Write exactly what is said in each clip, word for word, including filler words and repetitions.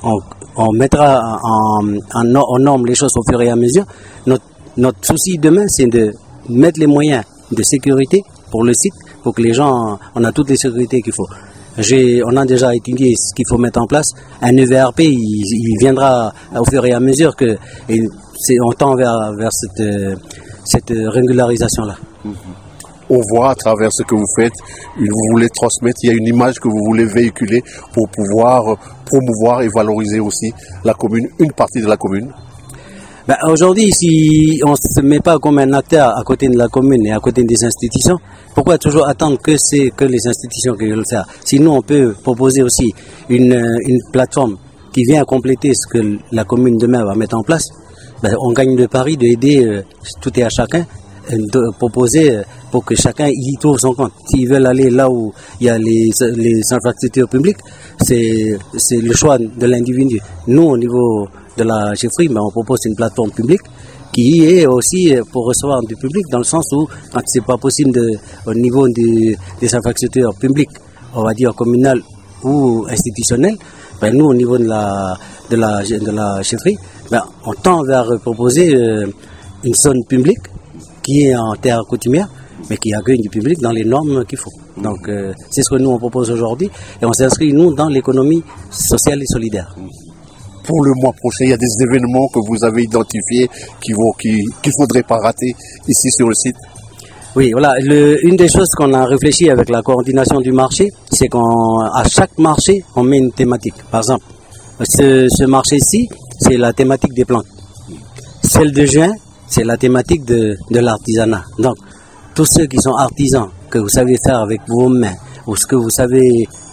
on, on mettra en, en, en norme les choses au fur et à mesure. Notre, notre souci demain, c'est de mettre les moyens de sécurité pour le site, pour que les gens, on a toutes les sécurités qu'il faut. J'ai, on a déjà étudié ce qu'il faut mettre en place. Un E V R P, il, il viendra au fur et à mesure que et c'est, on tend vers, vers cette, cette régularisation-là. Mmh. On voit à travers ce que vous faites, vous voulez transmettre, il y a une image que vous voulez véhiculer pour pouvoir promouvoir et valoriser aussi la commune, une partie de la commune. Ben, aujourd'hui, si on ne se met pas comme un acteur à côté de la commune et à côté des institutions, pourquoi toujours attendre que c'est que les institutions qui veulent le faire? Sinon, on peut proposer aussi une, une plateforme qui vient compléter ce que la commune demain va mettre en place. Ben, on gagne le pari d'aider, euh, tout est à chacun, de proposer pour que chacun y trouve son compte. S'ils veulent aller là où il y a les, les infrastructures publiques, c'est, c'est le choix de l'individu. Nous, au niveau de la chefferie, ben, on propose une plateforme publique qui est aussi pour recevoir du public, dans le sens où, quand c'est pas possible de, au niveau de, des infrastructures publiques, on va dire communales ou institutionnelles, ben, nous, au niveau de la, de la, de la chefferie, ben, on tend vers proposer euh, une zone publique qui est en terre coutumière, mais qui accueille du public dans les normes qu'il faut. Donc, euh, c'est ce que nous, on propose aujourd'hui, et on s'inscrit, nous, dans l'économie sociale et solidaire. Pour le mois prochain, il y a des événements que vous avez identifiés qu'il qui, qu'il ne faudrait pas rater ici sur le site. Oui, voilà. Le, une des choses qu'on a réfléchi avec la coordination du marché, c'est qu'à chaque marché, on met une thématique. Par exemple, ce, ce marché-ci, c'est la thématique des plantes. Celle de juin, c'est la thématique de, de l'artisanat. Donc, tous ceux qui sont artisans, que vous savez faire avec vos mains, ou ce que vous savez,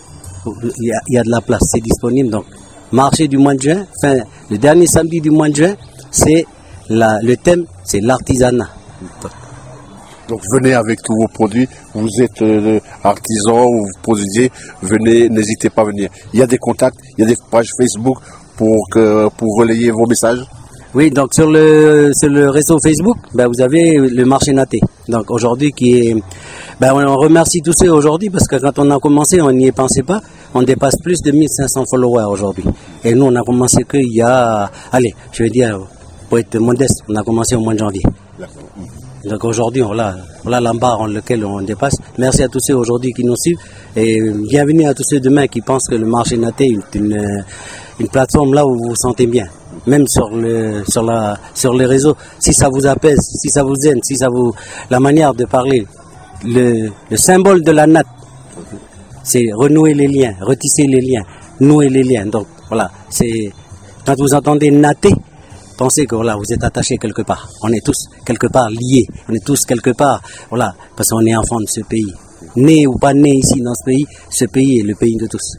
il y a, il y a de la place, c'est disponible. Donc, marché du mois de juin, enfin, le dernier samedi du mois de juin, c'est la, le thème, c'est l'artisanat. Donc venez avec tous vos produits, vous êtes euh, artisan ou vous produisez, venez, n'hésitez pas à venir. Il y a des contacts, il y a des pages Facebook pour, que, pour relayer vos messages. Oui, donc sur le, sur le réseau Facebook, ben, vous avez le marché Naté. Donc aujourd'hui qui est, ben, on remercie tous ceux aujourd'hui parce que quand on a commencé, on n'y y pensait pas. On dépasse plus de mille cinq cents followers aujourd'hui. Et nous, on a commencé qu'il y a, allez, je vais dire, pour être modeste, on a commencé au mois de janvier. Donc aujourd'hui, on a, on a la barre en laquelle on dépasse. Merci à tous ceux aujourd'hui qui nous suivent et bienvenue à tous ceux demain qui pensent que le marché Naté est une, une plateforme là où vous vous sentez bien. Même sur le sur la sur les réseaux, si ça vous apaise, si ça vous aide, si ça vous la manière de parler, le, le symbole de la natte, c'est renouer les liens, retisser les liens, nouer les liens. Donc voilà, c'est quand vous entendez natter, pensez que voilà, vous êtes attachés quelque part. On est tous quelque part liés, on est tous quelque part, voilà, parce qu'on est enfant de ce pays. Né ou pas né ici dans ce pays, ce pays est le pays de tous.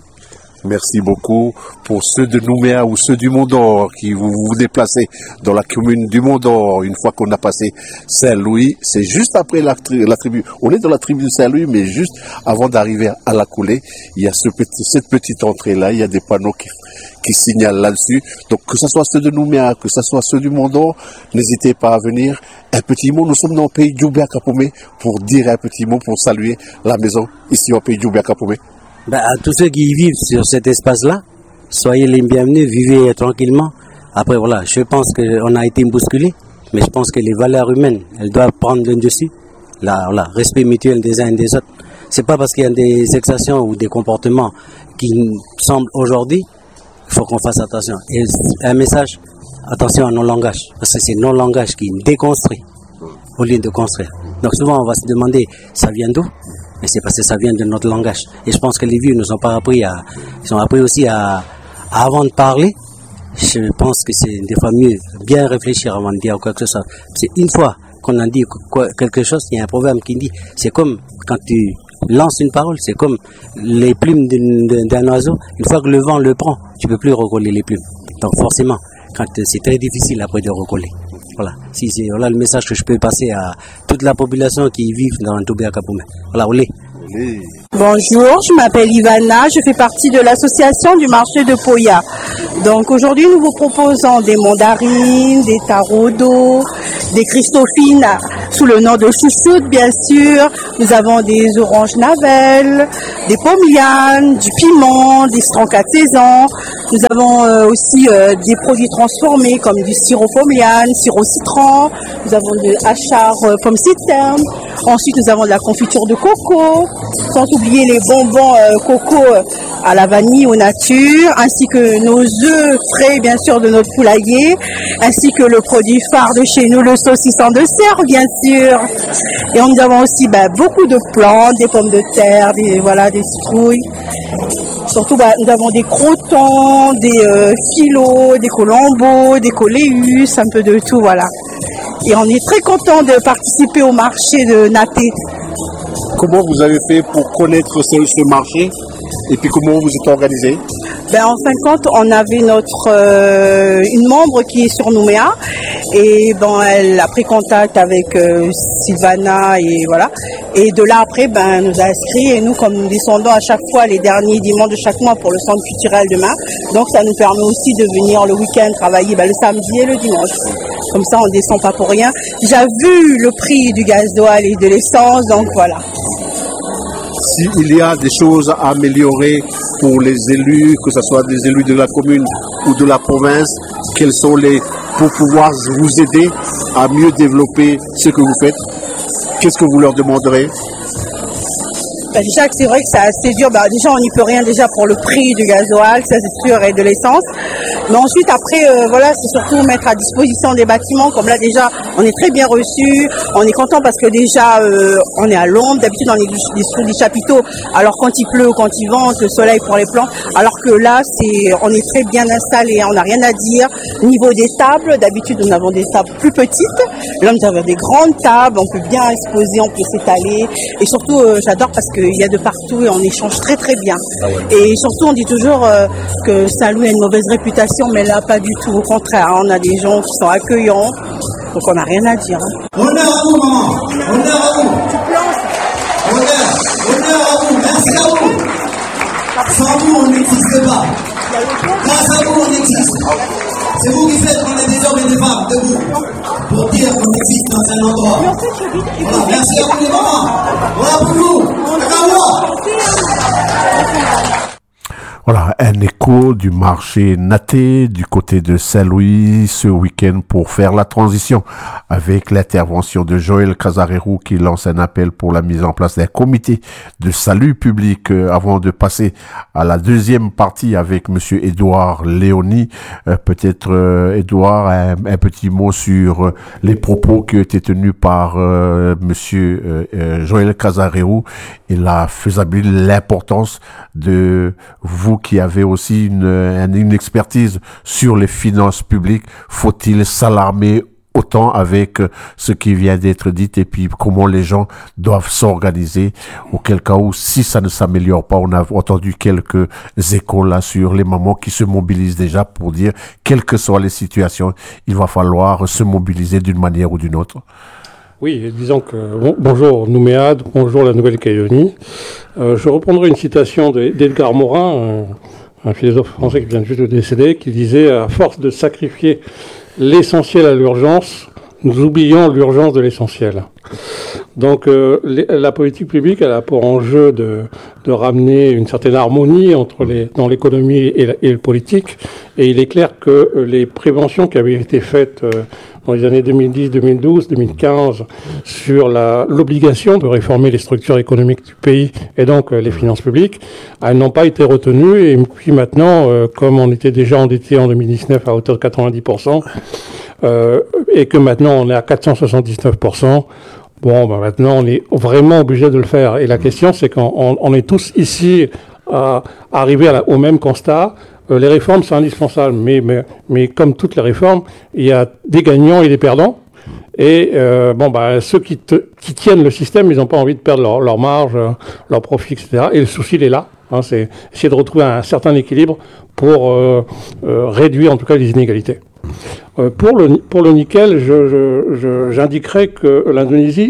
Merci beaucoup pour ceux de Nouméa ou ceux du Mont-d'Or qui vous vous déplacez dans la commune du Mont-d'Or. Une fois qu'on a passé Saint-Louis, c'est juste après la, la tribu. On est dans la tribu de Saint-Louis, mais juste avant d'arriver à la coulée, il y a ce petit, cette petite entrée-là, il y a des panneaux qui, qui signalent là-dessus. Donc que ce soit ceux de Nouméa, que ce soit ceux du Mont-d'Or, n'hésitez pas à venir. Un petit mot, nous sommes dans le pays d'Djoubia-Kapomé pour dire un petit mot, pour saluer la maison ici au pays d'Djoubia-Kapomé. Ben, à tous ceux qui vivent sur cet espace-là, soyez les bienvenus, vivez tranquillement. Après, voilà, je pense qu'on a été bousculé, mais je pense que les valeurs humaines, elles doivent prendre le dessus. Là, voilà, respect mutuel des uns et des autres. C'est pas parce qu'il y a des exactions ou des comportements qui semblent aujourd'hui, il faut qu'on fasse attention. Et un message, attention à nos langages, parce que c'est nos langages qui déconstruisent au lieu de construire. Donc souvent, on va se demander, ça vient d'où? Mais c'est parce que ça vient de notre langage. Et je pense que les vieux nous ont pas appris à, ils ont appris aussi à, à avant de parler. Je pense que c'est des fois mieux bien réfléchir avant de dire quoi que ce soit. C'est une fois qu'on a dit quoi, quelque chose, il y a un proverbe qui dit, c'est comme quand tu lances une parole, c'est comme les plumes d'un oiseau. Une fois que le vent le prend, tu peux plus recoller les plumes. Donc forcément, quand c'est très difficile après de recoller. Voilà, si c'est voilà le message que je peux passer à toute la population qui vit dans Djoubia-Kapomé. Voilà, olé. Bonjour, je m'appelle Ivana, je fais partie de l'association du marché de Poya. Donc aujourd'hui, nous vous proposons des mandarines, des tarots d'eau, des christophines sous le nom de chouchoute, bien sûr. Nous avons des oranges navelles, des pommes lianes, du piment, des citrons quatre saisons. Nous avons euh, aussi euh, des produits transformés comme du sirop pomme liane, sirop citron. Nous avons de achar euh, pomme citerne. Ensuite, nous avons de la confiture de coco, sans oublier les bonbons euh, coco euh, à la vanille aux nature, ainsi que nos œufs frais, bien sûr, de notre poulailler, ainsi que le produit phare de chez nous, le saucisson de cerf, bien sûr. Et nous avons aussi bah, beaucoup de plantes, des pommes de terre, des, voilà, des citrouilles. Surtout, bah, nous avons des crotons, des euh, phyllos, des colombos, des coléus, un peu de tout, voilà. Et on est très content de participer au marché de Naté. Comment vous avez fait pour connaître ce, ce marché et puis comment vous êtes organisé? Ben, en fin de compte, on avait notre euh, une membre qui est sur Nouméa et bon, elle a pris contact avec euh, Sylvana et voilà. Et de là après, ben, nous a inscrits et nous, comme nous descendons à chaque fois les derniers dimanches de chaque mois pour le centre culturel de Mar, donc ça nous permet aussi de venir le week-end travailler ben, le samedi et le dimanche. Comme ça, on descend pas pour rien. J'ai vu le prix du gasoil et de l'essence, donc voilà. S'il y a des choses à améliorer pour les élus, que ce soit des élus de la commune ou de la province, quels sont les pour pouvoir vous aider à mieux développer ce que vous faites? Qu'est-ce que vous leur demanderez? Ben déjà, c'est vrai que c'est assez dur. Ben déjà, on n'y peut rien déjà pour le prix du gasoil, ça c'est sûr, et de l'essence. Mais ensuite, après, euh, voilà, c'est surtout mettre à disposition des bâtiments. Comme là, déjà, on est très bien reçus. On est content parce que déjà, euh, on est à l'ombre. D'habitude, on est des, sous des chapiteaux. Alors, quand il pleut ou quand il vente, le soleil pour les plantes. Alors que là, c'est, on est très bien installés. On n'a rien à dire. Au niveau des tables, d'habitude, nous avons des tables plus petites. Là, nous avons des grandes tables. On peut bien exposer, on peut s'étaler. Et surtout, euh, j'adore parce qu'il y a de partout et on échange très très bien. Ah ouais. Et surtout, on dit toujours euh, que Saint-Louis a une mauvaise réputation, mais là, pas du tout. Au contraire, hein, on a des gens qui sont accueillants, donc on n'a rien à dire. Hein. Honneur à vous, maman. Honneur à vous. Honneur. Honneur à vous. Merci à vous. Sans vous, on n'existe pas. Grâce à vous, on existe. C'est vous qui faites qu'on est des hommes et des femmes debout pour dire qu'on existe dans un endroit. Voilà, merci à vous les mamans. Voilà pour nous. Voilà, un écho du marché Naté du côté de Saint-Louis ce week-end pour faire la transition avec l'intervention de Joël Casarero qui lance un appel pour la mise en place d'un comité de salut public euh, avant de passer à la deuxième partie avec monsieur Édouard Léoni. Euh, peut-être euh, Édouard, un, un petit mot sur euh, les propos qui ont été tenus par euh, monsieur euh, euh, Joël Casarero et la faisabilité, l'importance de vous qui avez aussi une, une expertise sur les finances publiques. Faut-il s'alarmer autant avec ce qui vient d'être dit et puis comment les gens doivent s'organiser, auquel cas où si ça ne s'améliore pas, on a entendu quelques échos là sur les mamans qui se mobilisent déjà pour dire quelles que soient les situations, il va falloir se mobiliser d'une manière ou d'une autre. Oui, disons que bon, bonjour Nouméa, bonjour la Nouvelle-Calédonie. Euh, je reprendrai une citation d'Edgar Morin, un, un philosophe français qui vient juste de décéder, qui disait « À force de sacrifier l'essentiel à l'urgence, nous oublions l'urgence de l'essentiel ». Donc euh, les, la politique publique, elle a pour enjeu de, de ramener une certaine harmonie entre les, dans l'économie et, et le politique. Et il est clair que les préventions qui avaient été faites euh, dans les années deux mille dix, deux mille douze, deux mille quinze sur la, l'obligation de réformer les structures économiques du pays et donc euh, les finances publiques, elles n'ont pas été retenues. Et puis maintenant, euh, comme on était déjà endetté en deux mille dix-neuf à hauteur de quatre-vingt-dix pour cent, euh, et que maintenant on est à quatre cent soixante-dix-neuf pour cent, bon, ben maintenant on est vraiment obligé de le faire. Et la question, c'est qu'on on, on est tous ici à arriver à la, au même constat. Euh, les réformes, c'est indispensable, mais, mais, mais comme toutes les réformes, il y a des gagnants et des perdants. Et euh, bon, bah, ceux qui, te, qui tiennent le système, ils n'ont pas envie de perdre leur, leur marge, leur profit, et cetera. Et le souci, il est là. Hein, c'est essayer de retrouver un certain équilibre pour euh, euh, réduire en tout cas les inégalités. Euh, pour le pour le nickel, je, je, je, j'indiquerai que l'Indonésie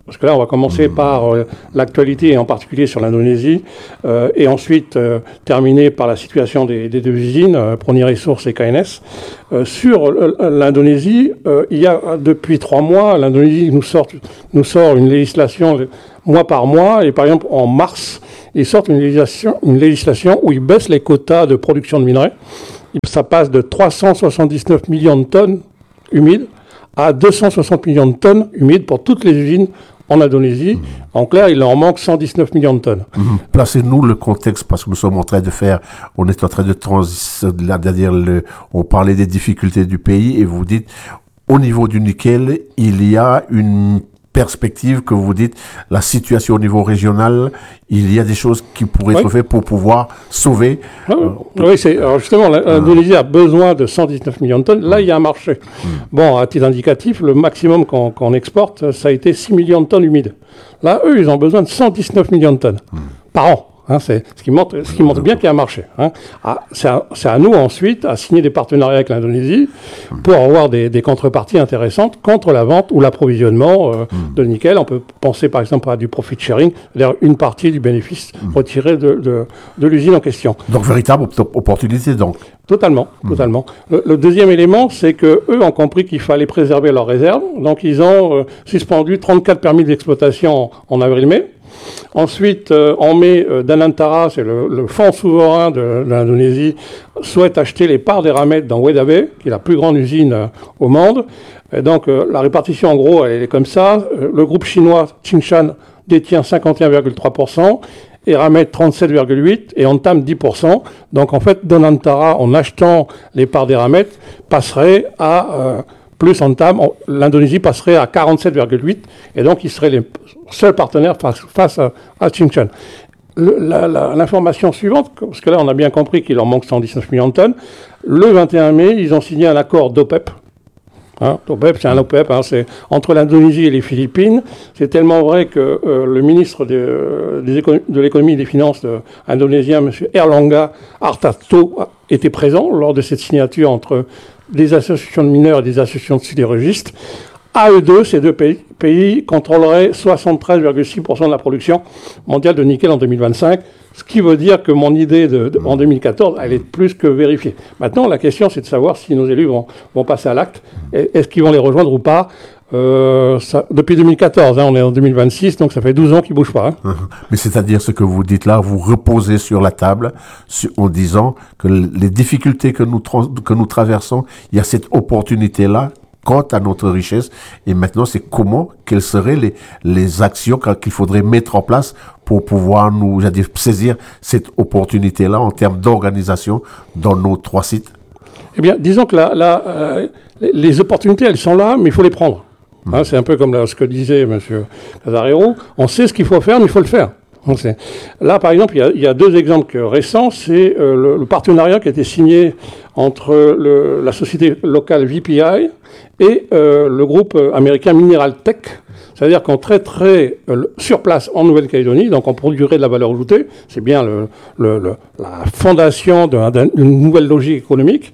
Parce que là, on va commencer mmh. par euh, l'actualité, et en particulier sur l'Indonésie, euh, et ensuite euh, terminer par la situation des, des deux usines, euh, Prony Resources et K N S. Euh, sur euh, l'Indonésie, euh, il y a depuis trois mois, l'Indonésie nous sort, nous sort une législation mois par mois, et par exemple en mars, ils sortent une législation, une législation où ils baissent les quotas de production de minerais. Ça passe de trois cent soixante-dix-neuf millions de tonnes humides à deux cent soixante millions de tonnes humides pour toutes les usines en Indonésie. Mmh. En clair, il en manque cent dix-neuf millions de tonnes. Mmh. Placez-nous le contexte, parce que nous sommes en train de faire, on est en train de transition, c'est-à-dire le, on parlait des difficultés du pays et vous dites, au niveau du nickel, il y a une perspective que vous dites, la situation au niveau régional, il y a des choses qui pourraient oui. être faites pour pouvoir sauver. Ah, euh, oui, c'est, alors justement, l'Indonésie a besoin de cent dix-neuf millions de tonnes. Là, il y a un marché. Mmh. Bon, à titre indicatif, le maximum qu'on, qu'on exporte, ça a été six millions de tonnes humides. Là, eux, ils ont besoin de cent dix-neuf millions de tonnes mmh. par an. Hein, c'est ce qui montre, ce qui montre bien qu'il y a un marché. Hein. Ah, c'est, à, c'est à nous ensuite à signer des partenariats avec l'Indonésie pour avoir des, des contreparties intéressantes contre la vente ou l'approvisionnement euh, mmh. de nickel. On peut penser par exemple à du profit sharing, c'est-à-dire une partie du bénéfice mmh. retiré de, de, de l'usine en question. Donc véritable op- opportunité donc. Totalement, mmh. totalement. Le, le deuxième élément, c'est que eux ont compris qu'il fallait préserver leurs réserves, donc ils ont euh, suspendu trente-quatre permis d'exploitation en, en avril-mai. Ensuite, euh, en mai, euh, Danantara, c'est le, le fonds souverain de, de l'Indonésie, souhaite acheter les parts d'Eramet dans Weda Bay, qui est la plus grande usine euh, au monde. Et donc, euh, la répartition, en gros, elle est comme ça. Euh, le groupe chinois Tsingshan détient cinquante et un virgule trois pour cent, Eramet trente-sept virgule huit pour cent et Antam dix pour cent. Donc, en fait, Danantara, en achetant les parts d'Eramet, passerait à... Euh, plus Antam, l'Indonésie passerait à quarante-sept virgule huit et donc ils seraient les seuls partenaires face, face à, à Tsingshan. Le, la, la, l'information suivante, parce que là on a bien compris qu'il en manque cent dix-neuf millions de tonnes, le vingt et un mai, ils ont signé un accord d'OPEP. Hein, OPEP, c'est un OPEP, hein, c'est entre l'Indonésie et les Philippines. C'est tellement vrai que euh, le ministre de, des économies, de l'économie et des finances de, indonésien, M. Erlangga Hartarto, était présent lors de cette signature entre des associations de mineurs et des associations de sidérurgistes. À eux deux, ces deux pays, pays contrôleraient soixante-treize virgule six pour cent de la production mondiale de nickel en deux mille vingt-cinq, ce qui veut dire que mon idée de, de, en deux mille quatorze, elle est plus que vérifiée. Maintenant, la question, c'est de savoir si nos élus vont, vont passer à l'acte. Est-ce qu'ils vont les rejoindre ou pas? Euh, ça, depuis deux mille quatorze, hein, on est en deux mille vingt-six, donc ça fait douze ans qu'ils bougent pas. Hein. Mais c'est-à-dire ce que vous dites là, vous reposez sur la table sur, en disant que les difficultés que nous, tra- que nous traversons, il y a cette opportunité-là quant à notre richesse. Et maintenant, c'est comment, quelles seraient les, les actions qu'il faudrait mettre en place pour pouvoir nous, j'allais dire, saisir cette opportunité-là en termes d'organisation dans nos trois sites? Eh bien, disons que la, la, euh, les opportunités, elles sont là, mais il faut les prendre. Mmh. Hein, c'est un peu comme là, ce que disait M. Casarero. On sait ce qu'il faut faire, mais il faut le faire. On sait. Là, par exemple, il y a, il y a deux exemples récents. C'est euh, le, le partenariat qui a été signé entre le, la société locale V P I et euh, le groupe américain Mineral Tech. C'est-à-dire qu'on traiterait euh, sur place en Nouvelle-Calédonie, donc on produirait de la valeur ajoutée. C'est bien le, le, le, la fondation d'un, d'une nouvelle logique économique.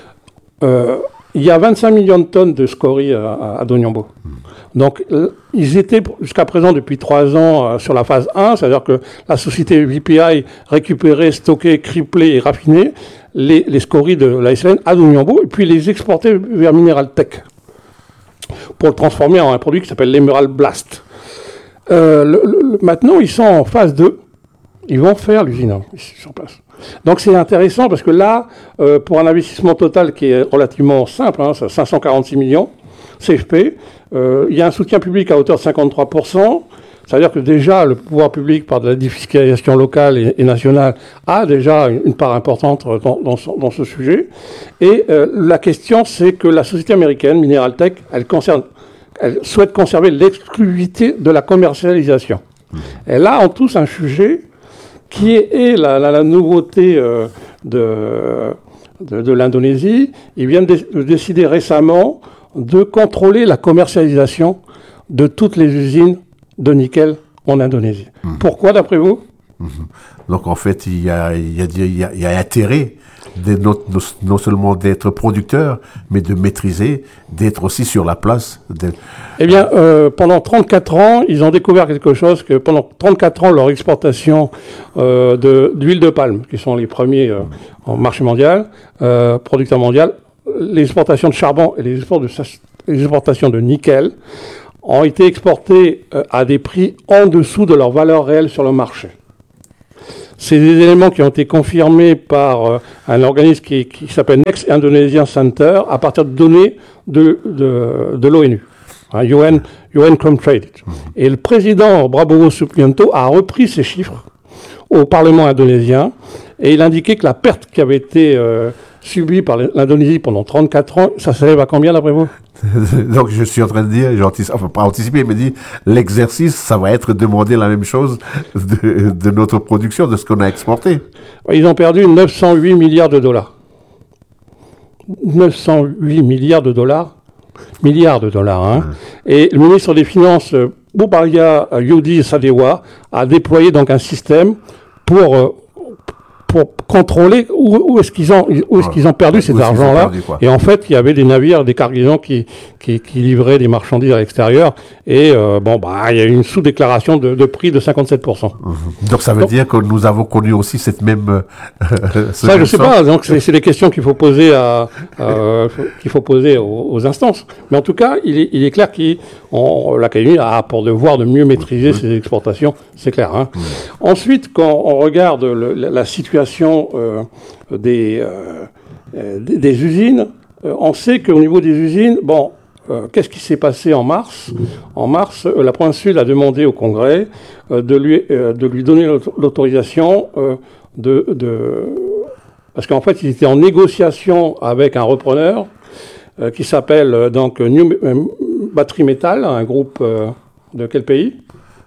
Euh, il y a vingt-cinq millions de tonnes de scories à, à, à Donyombo. Donc, euh, ils étaient jusqu'à présent depuis trois ans euh, sur la phase un, c'est-à-dire que la société V P I récupérait, stockait, criblait et raffinait les, les scories de la S L N à Donyombo et puis les exportait vers Mineral Tech pour le transformer en un produit qui s'appelle l'Emerald Blast. Euh, le, le, maintenant, ils sont en phase deux. Ils vont faire l'usine hein, sur place. Donc c'est intéressant parce que là, euh, pour un investissement total qui est relativement simple, hein, c'est cinq cent quarante-six millions, C F P, euh, il y a un soutien public à hauteur de cinquante-trois pour cent. C'est-à-dire que déjà, le pouvoir public, par de la défiscalisation locale et, et nationale, a déjà une, une part importante dans, dans, ce, dans ce sujet. Et euh, la question, c'est que la société américaine, Mineral Tech, elle, concerne, elle souhaite conserver l'exclusivité de la commercialisation. Et là, on touche un sujet qui est, est la, la, la nouveauté euh, de, de, de l'Indonésie. Ils viennent de, de décider récemment de contrôler la commercialisation de toutes les usines de nickel en Indonésie. Mmh. Pourquoi, d'après vous ? Mmh. Donc, en fait, il y a, il y a, il y a, il y a intérêt de non, non seulement d'être producteur, mais de maîtriser, d'être aussi sur la place. De... Eh bien, euh, pendant trente-quatre ans, ils ont découvert quelque chose, que pendant trente-quatre ans, leur exportation euh, de, d'huile de palme, qui sont les premiers euh, en marché mondial, euh, producteur mondial, les exportations de charbon et les, export de, les exportations de nickel ont été exportées euh, à des prix en dessous de leur valeur réelle sur le marché. C'est des éléments qui ont été confirmés par euh, un organisme qui, qui s'appelle Next Indonesian Center à partir de données de, de, de l'ONU, hein, U N, U N Comtrade. Et le président Prabowo Subianto a repris ces chiffres au Parlement indonésien et il indiquait que la perte qui avait été euh, subie par l'Indonésie pendant trente-quatre ans, ça s'élève à combien d'après vous? Donc je suis en train de dire, j'anticipe, enfin pas anticiper, mais dit l'exercice, ça va être demander la même chose de, de notre production, de ce qu'on a exporté. Ils ont perdu neuf cent huit milliards de dollars. neuf cent huit milliards de dollars. Milliards de dollars, hein. Mmh. Et le ministre des Finances, Boubaria Yudi Sadewa, a déployé donc un système pour euh, pour contrôler où, où est-ce qu'ils ont où est-ce qu'ils ont perdu cet argent-là. Et en fait, il y avait des navires, des cargaisons qui qui, qui livraient des marchandises à l'extérieur. Et euh, bon, bah, il y a eu une sous-déclaration de, de prix de cinquante-sept pour cent. Mmh. Donc ça veut donc, dire que nous avons connu aussi cette même. Euh, ce ça, même je sais sens. pas. Donc c'est, c'est des questions qu'il faut poser à euh, qu'il faut poser aux, aux instances. Mais en tout cas, il est il est clair qu'on l'Académie a pour devoir de mieux maîtriser mmh. ses exportations. C'est clair. Hein. Mmh. Ensuite, quand on regarde le, la, la situation Euh, des, euh, des, des usines, euh, on sait qu'au niveau des usines, bon, euh, qu'est-ce qui s'est passé en mars? En mars, euh, la province sud a demandé au Congrès euh, de, lui, euh, de lui donner l'autorisation euh, de, de... Parce qu'en fait, il était en négociation avec un repreneur euh, qui s'appelle euh, donc New euh, Battery Metal, un groupe euh, de quel pays?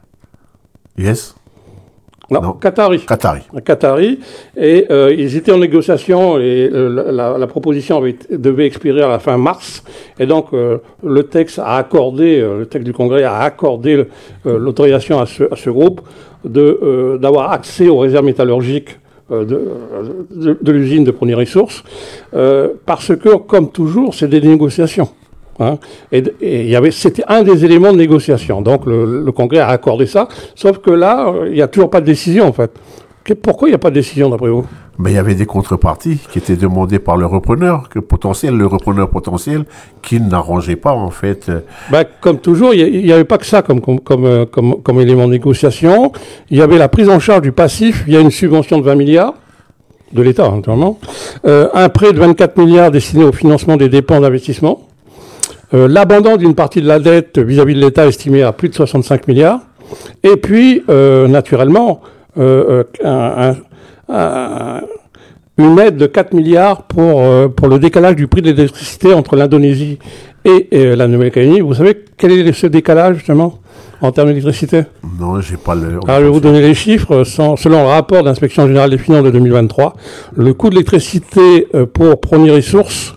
Yes. Non, non, Qatari. Qatari. Qatari. Et euh, ils étaient en négociation et euh, la, la proposition avait, devait expirer à la fin mars. Et donc, euh, le texte a accordé, euh, le texte du Congrès a accordé le, euh, l'autorisation à ce, à ce groupe de, euh, d'avoir accès aux réserves métallurgiques euh, de, de, de l'usine de Pony Resources. Euh, parce que, comme toujours, c'est des négociations. Hein, et il y avait, c'était un des éléments de négociation. Donc le, le Congrès a accordé ça, sauf que là, il n'y a toujours pas de décision en fait. Pourquoi il n'y a pas de décision d'après vous? Mais il y avait des contreparties qui étaient demandées par le repreneur, que potentiel, le repreneur potentiel, qui n'arrangeait pas en fait. Ben, comme toujours, il n'y avait pas que ça comme, comme, comme, comme, comme élément de négociation. Il y avait la prise en charge du passif. Il y a une subvention de vingt milliards. De l'État, naturellement. Euh, un prêt de vingt-quatre milliards destiné au financement des dépenses d'investissement. Euh, l'abandon d'une partie de la dette vis-à-vis de l'État estimée à plus de soixante-cinq milliards. Et puis, euh, naturellement, euh, un, un, un, une aide de quatre milliards pour, euh, pour le décalage du prix de l'électricité entre l'Indonésie et, et la Nouvelle-Calédonie. Vous savez quel est ce décalage, justement, en termes d'électricité? Non, j'ai pas le... Alors, je vais vous donner les chiffres. Sans, selon le rapport de l'Inspection générale des finances de deux mille vingt-trois, le coût de l'électricité pour Pony Resources,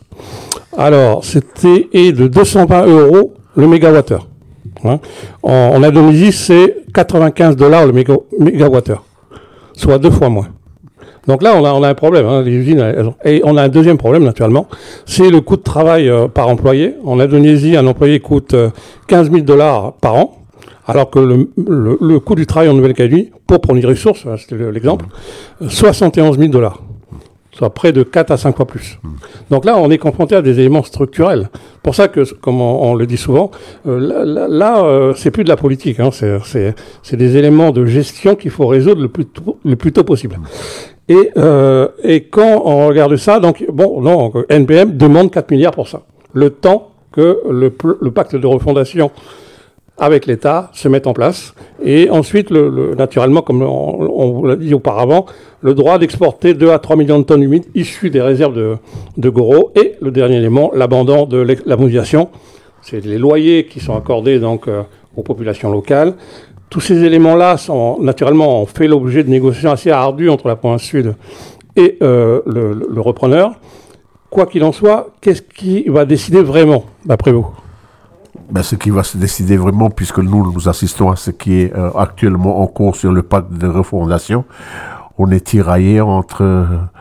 alors, c'était est de deux cent vingt euros le mégawattheure. Hein. En, en Indonésie, c'est quatre-vingt-quinze dollars le méga, mégawattheure, soit deux fois moins. Donc là, on a, on a un problème. Hein, les usines, elles, et on a un deuxième problème, naturellement, c'est le coût de travail euh, par employé. En Indonésie, un employé coûte euh, quinze mille dollars par an, alors que le, le, le coût du travail en Nouvelle-Calédonie, pour Pony Resources, hein, c'était l'exemple, soixante et onze mille dollars. Soit près de quatre à cinq fois plus. Donc là, on est confronté à des éléments structurels. Pour ça que, comme on, on le dit souvent, euh, là, là euh, c'est plus de la politique, hein, c'est, c'est, c'est des éléments de gestion qu'il faut résoudre le plus tôt, le plus tôt possible. Et, euh, et quand on regarde ça, donc bon, non, N P M demande quatre milliards pour ça. Le temps que le, le pacte de refondation avec l'État se mette en place. Et ensuite, le, le, naturellement, comme on, on vous l'a dit auparavant, le droit d'exporter deux à trois millions de tonnes humides issues des réserves de, de Goro. Et le dernier élément, l'abandon de la modulation. C'est les loyers qui sont accordés donc euh, aux populations locales. Tous ces éléments-là sont naturellement ont fait l'objet de négociations assez ardues entre la province sud et euh, le, le, le repreneur. Quoi qu'il en soit, qu'est-ce qui va décider vraiment, d'après vous? Ben, ce qui va se décider vraiment, puisque nous, nous assistons à ce qui est euh, actuellement en cours sur le pacte de refondation, on est tiraillé entre euh,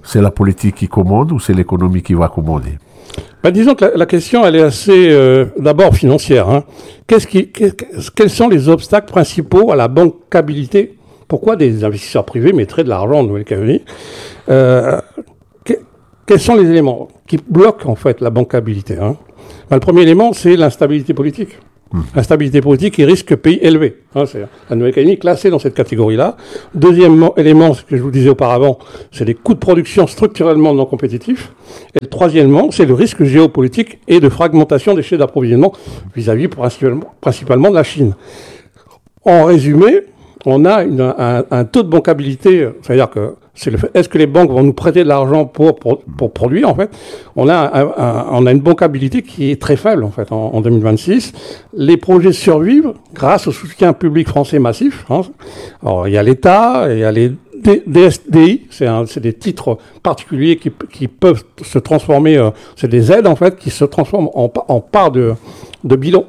c'est la politique qui commande ou c'est l'économie qui va commander? Ben, disons que la, la question, elle est assez, euh, d'abord financière. Hein. Qu'est-ce qui, qu'est-ce, quels sont les obstacles principaux à la bancabilité? Pourquoi des investisseurs privés mettraient de l'argent en Nouvelle-Calédonie? euh, que, Quels sont les éléments qui bloquent en fait la bancabilité, hein? Ben, le premier élément, c'est l'instabilité politique. Mmh. Instabilité politique et risque pays élevé. Hein, c'est la Nouvelle-Calédonie classée dans cette catégorie-là. Deuxième élément, ce que je vous disais auparavant, c'est les coûts de production structurellement non compétitifs. Et le troisièmement, c'est le risque géopolitique et de fragmentation des chaînes d'approvisionnement vis-à-vis principalement, principalement de la Chine. En résumé, on a une, un, un taux de bancabilité, c'est-à-dire que c'est le fait, est-ce que les banques vont nous prêter de l'argent pour, pour, pour produire, en fait? On a, un, un, on a une bancabilité qui est très faible, en fait, en, en deux mille vingt-six. Les projets survivent grâce au soutien public français massif. Hein. Alors, il y a l'État, il y a les D S D I, c'est, un, c'est des titres particuliers qui, qui peuvent se transformer, euh, c'est des aides, en fait, qui se transforment en, en part de, de bilan.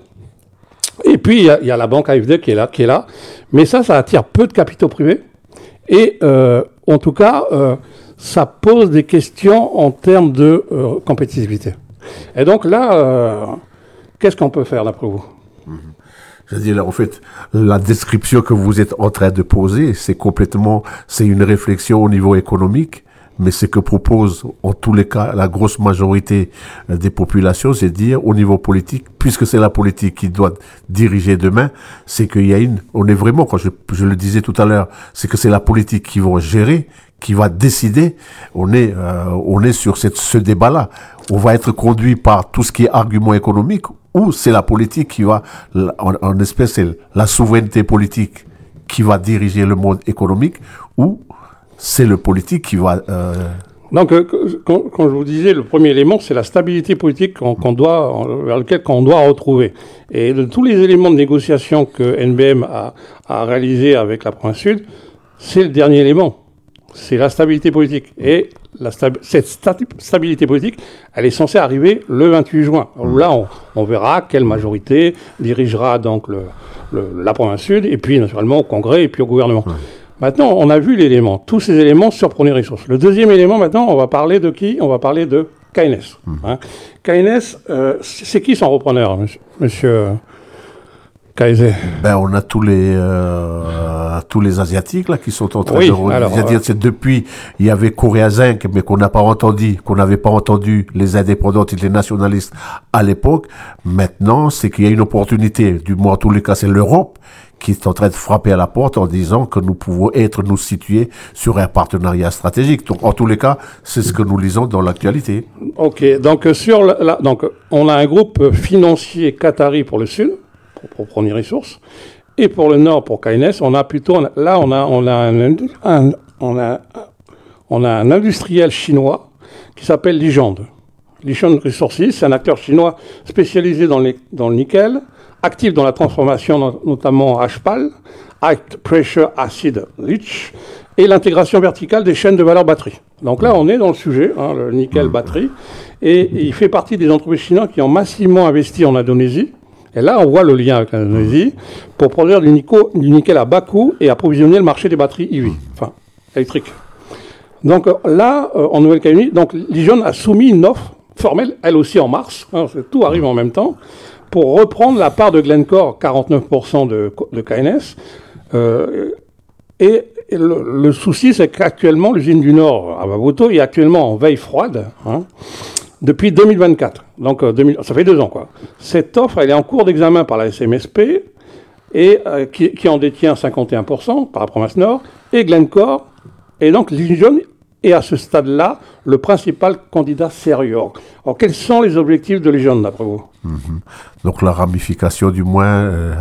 Et puis, il y, a, il y a la banque A F D qui est là, qui est là. Mais ça, ça attire peu de capitaux privés. Et, euh, en tout cas, euh, ça pose des questions en termes de euh, compétitivité. Et donc là, euh, qu'est-ce qu'on peut faire d'après vous? Mmh. C'est-à-dire, en fait, la description que vous êtes en train de poser, c'est complètement, c'est une réflexion au niveau économique, mais ce que propose, en tous les cas, la grosse majorité des populations, c'est de dire, au niveau politique, puisque c'est la politique qui doit diriger demain, c'est qu'il y a une, on est vraiment, quand je, je le disais tout à l'heure, c'est que c'est la politique qui va gérer, qui va décider. On est, euh, on est sur cette, ce débat-là. On va être conduit par tout ce qui est argument économique, ou c'est la politique qui va, en, en espèce, c'est la souveraineté politique qui va diriger le monde économique, ou c'est le politique qui va... Euh... Donc, euh, quand, quand je vous disais, le premier élément, c'est la stabilité politique qu'on, qu'on doit, vers lequel qu'on doit retrouver. Et de tous les éléments de négociation que N B M a, a réalisé avec la province sud, c'est le dernier élément. C'est la stabilité politique. Et la stab- cette sta- stabilité politique, elle est censée arriver le vingt-huit juin. Alors là, on, on verra quelle majorité dirigera donc le, le, la province sud, et puis naturellement au Congrès, et puis au gouvernement. Ouais. Maintenant, on a vu l'élément, tous ces éléments sur Premier Ressources. Le deuxième élément, maintenant, on va parler de qui? On va parler de K N S. Mmh. Hein. K N S, euh, c'est qui son repreneur, monsieur, monsieur Kaiser? Ben, on a tous les euh, tous les Asiatiques là qui sont en train oui, de... Alors, c'est-à-dire, euh... c'est depuis, il y avait Korea Zinc, mais qu'on n'a pas entendu, qu'on n'avait pas entendu les indépendantes et les nationalistes à l'époque. Maintenant, c'est qu'il y a une opportunité, du moins en tous les cas, c'est l'Europe qui est en train de frapper à la porte en disant que nous pouvons être, nous situer sur un partenariat stratégique. Donc, en tous les cas, c'est ce que nous lisons dans l'actualité. Ok, donc sur la, la, donc on a un groupe financier qatari pour le Sud, pour, pour Premier Ressources, et pour le Nord, pour K N S, on a plutôt, là, on a, on a un, un, on a, on a un industriel chinois qui s'appelle Lijand. Lijand Resources, c'est un acteur chinois spécialisé dans, les, dans le nickel, actif dans la transformation notamment H P A L, High Pressure Acid Leach, et l'intégration verticale des chaînes de valeur batterie. Donc là, on est dans le sujet, hein, le nickel batterie, et, et il fait partie des entreprises chinoises qui ont massivement investi en Indonésie. Et là, on voit le lien avec l'Indonésie pour produire du, nico, du nickel à bas coût et approvisionner le marché des batteries E V, enfin électriques. Donc là, euh, en Nouvelle-Calédonie, donc Lijand a soumis une offre formelle, elle aussi en mars, hein, tout arrive en même temps, pour reprendre la part de Glencore, quarante-neuf pour cent de, de K N S. Euh, et et le, le souci, c'est qu'actuellement, l'usine du Nord, à Baboto, est actuellement en veille froide, hein, depuis deux mille vingt-quatre. Donc, euh, deux mille, ça fait deux ans, quoi. Cette offre, elle est en cours d'examen par la S M S P, et, euh, qui, qui en détient cinquante et un pour cent par la province Nord, et Glencore. Et donc, Lijand est à ce stade-là le principal candidat sérieux. Alors, quels sont les objectifs de Lijand, d'après vous? Mmh. Donc, la ramification, du moins, euh,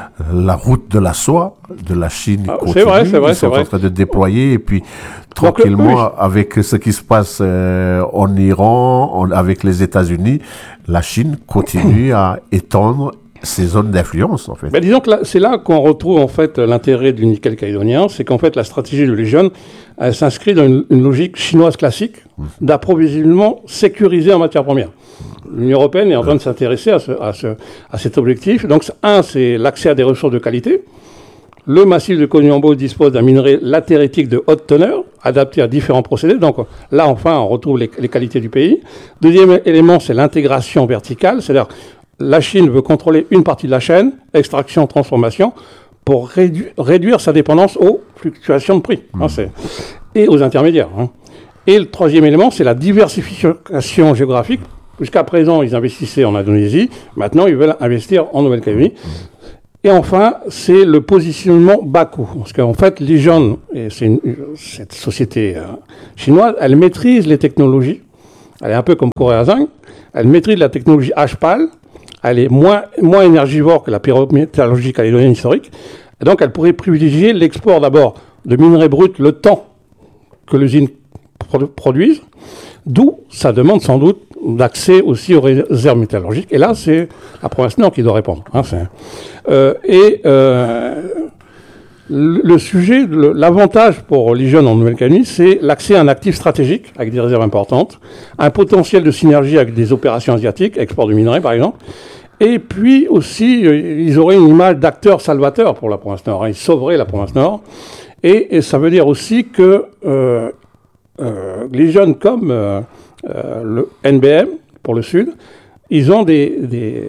la route de la soie, de la Chine ah, continue. C'est vrai, c'est vrai, Ils sont c'est vrai. en train de déployer, et puis, tranquillement, Donc, oui. avec ce qui se passe euh, en Iran, en, avec les États-Unis, la Chine continue à étendre ces zones d'influence, en fait. Ben, disons que là, c'est là qu'on retrouve, en fait, l'intérêt du nickel calédonien, c'est qu'en fait, la stratégie de Lijand, elle s'inscrit dans une, une logique chinoise classique mmh. d'approvisionnement sécurisé en matières premières. L'Union européenne est en train de s'intéresser à, ce, à, ce, à cet objectif. Donc, un, c'est l'accès à des ressources de qualité. Le massif de Koniambo dispose d'un minerai latéritique de haute teneur, adapté à différents procédés. Donc là, enfin, on retrouve les, les qualités du pays. Deuxième élément, c'est l'intégration verticale. C'est-à-dire, la Chine veut contrôler une partie de la chaîne, extraction, transformation, pour rédu- réduire sa dépendance aux fluctuations de prix mmh. hein, c'est, et aux intermédiaires. Hein. Et le troisième élément, c'est la diversification géographique. Jusqu'à présent, ils investissaient en Indonésie. Maintenant, ils veulent investir en Nouvelle-Calédonie. Et enfin, c'est le positionnement bas coût. Parce qu'en fait, Lijon, et c'est une, cette société euh, chinoise, elle maîtrise les technologies. Elle est un peu comme Corée Zinc. Elle maîtrise la technologie H P A L. Elle est moins, moins énergivore que la pyrométallurgie calédonienne historique. Et donc, elle pourrait privilégier l'export d'abord de minerais bruts le temps que l'usine produ- produise. D'où ça demande sans doute d'accès aussi aux réserves métallurgiques. Et là, c'est la province Nord qui doit répondre. Hein, c'est, euh, et euh, le, le sujet, le, l'avantage pour les jeunes en Nouvelle-Calédonie, c'est l'accès à un actif stratégique avec des réserves importantes, un potentiel de synergie avec des opérations asiatiques, export de minerais par exemple. Et puis aussi, ils auraient une image d'acteurs salvateurs pour la province Nord. Hein, ils sauveraient la province Nord. Et, et ça veut dire aussi que euh, euh, les jeunes comme euh, Euh, le N B M pour le Sud, ils ont des, des,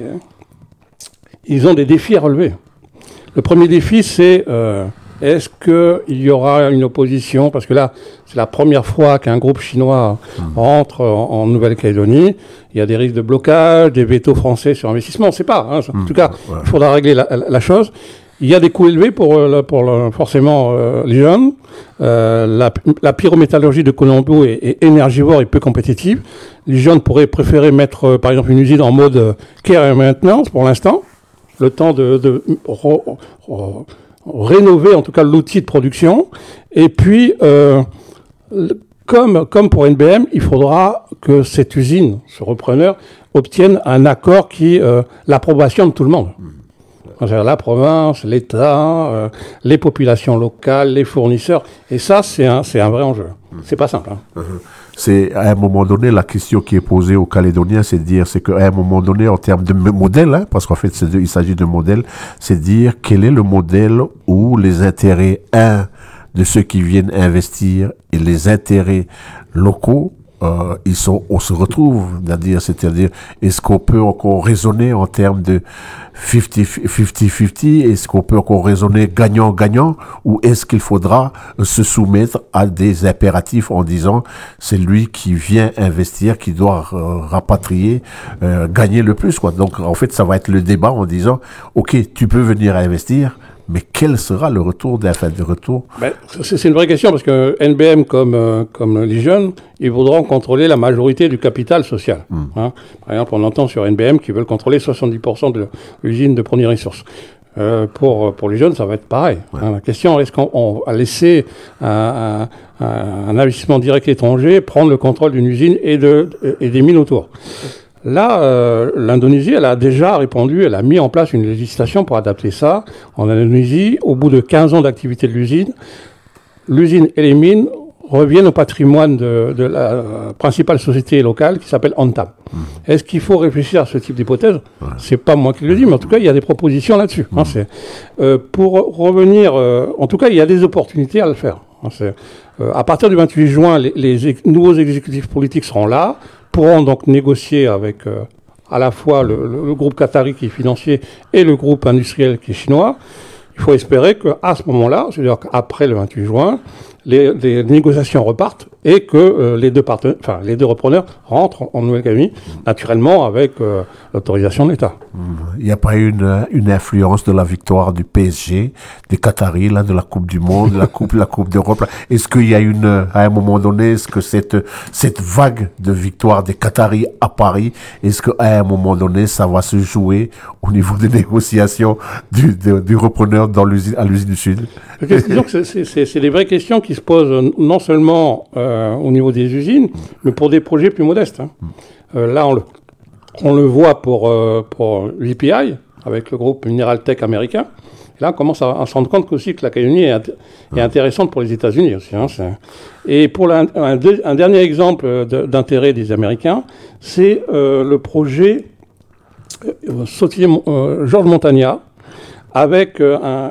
ils ont des défis à relever. Le premier défi, c'est euh, est-ce qu'il y aura une opposition, parce que là, c'est la première fois qu'un groupe chinois mmh. rentre en, en Nouvelle-Calédonie. Il y a des risques de blocage, des vétos français sur investissement, on ne sait pas. Hein. En mmh. tout cas, il ouais. faudra régler la, la, la chose. Il y a des coûts élevés pour, pour le, forcément euh, les jeunes. Euh, la, la pyrométallurgie de Koniambo est, est énergivore et peu compétitive. Les jeunes pourraient préférer mettre, euh, par exemple, une usine en mode euh, care et maintenance pour l'instant, le temps de, de re, re, rénover en tout cas l'outil de production. Et puis, euh, comme, comme pour N B M, il faudra que cette usine, ce repreneur, obtienne un accord qui euh, l'approbation de tout le monde. La province, l'État, euh, les populations locales, les fournisseurs. Et ça, c'est un, c'est un vrai enjeu. C'est pas simple. Hein. Uh-huh. C'est, à un moment donné, la question qui est posée aux Calédoniens, c'est de dire, c'est qu'à un moment donné, en termes de modèle, hein, parce qu'en fait, c'est de, il s'agit de modèle, c'est de dire quel est le modèle où les intérêts, un, de ceux qui viennent investir et les intérêts locaux, Euh, ils sont, on se retrouve, c'est-à-dire, c'est-à-dire, est-ce qu'on peut encore raisonner en termes de cinquante cinquante, est-ce qu'on peut encore raisonner gagnant-gagnant, ou est-ce qu'il faudra se soumettre à des impératifs en disant, c'est lui qui vient investir, qui doit euh, rapatrier, euh, gagner le plus, quoi. Donc, en fait, ça va être le débat en disant, ok, tu peux venir investir, mais quel sera le retour de la fin de retour? Ben, c'est, c'est une vraie question parce que N B M comme euh, comme les jeunes, ils voudront contrôler la majorité du capital social. Mm. Hein. Par exemple, on entend sur N B M qu'ils veulent contrôler soixante-dix pour cent de l'usine de première ressource. Euh, pour pour les jeunes, ça va être pareil. Ouais. Hein. La question est-ce qu'on on va laisser un, un, un investissement direct étranger prendre le contrôle d'une usine et de et des mines autour? Là, euh, l'Indonésie, elle a déjà répondu, elle a mis en place une législation pour adapter ça. En Indonésie, au bout de quinze ans d'activité de l'usine, l'usine et les mines reviennent au patrimoine de, de la euh, principale société locale qui s'appelle Antam. Mmh. Est-ce qu'il faut réfléchir à ce type d'hypothèse? Ouais. C'est pas moi qui le dis, mais en tout cas, il y a des propositions là-dessus. Mmh. Hein, c'est, euh, pour revenir, euh, en tout cas, il y a des opportunités à le faire. Hein, c'est, euh, à partir du vingt-huit juin, les, les ex- nouveaux exécutifs politiques seront là, pourront donc négocier avec euh, à la fois le, le, le groupe qatari qui est financier et le groupe industriel qui est chinois. Il faut espérer qu'à ce moment-là, c'est-à-dire qu'après le vingt-huit juin, les, les négociations repartent et que euh, les deux partenaires, enfin les deux repreneurs rentrent en Nouvelle-Calédonie, naturellement avec euh, l'autorisation de l'État. Il n'y a pas eu une, une influence de la victoire du P S G, des Qataris, là, de la Coupe du Monde, de la Coupe, la Coupe d'Europe. Là. Est-ce qu'il y a une, à un moment donné, est-ce que cette, cette vague de victoire des Qataris à Paris, est-ce qu'à un moment donné, ça va se jouer au niveau des négociations du, de, du repreneur dans l'usine, à l'usine du Sud? Disons que c'est, c'est, c'est, c'est des vraies questions qui se posent non seulement euh, au niveau des usines, mais pour des projets plus modestes. Hein. Euh, là, on le, on le voit pour, euh, pour V P I, avec le groupe Mineral Tech américain. Et là, on commence à, à se rendre compte qu'aussi que la Calédonie est, est intéressante pour les États-Unis aussi. Hein, c'est... Et pour la, un, un dernier exemple de, d'intérêt des Américains, c'est euh, le projet euh, Sautier, euh, Georges Montagna, avec euh, un,